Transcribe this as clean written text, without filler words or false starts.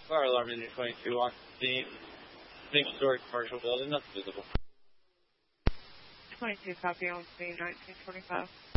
Fire alarm unit 22 on the single-story commercial building that's visible. 22 copy on scene 1925.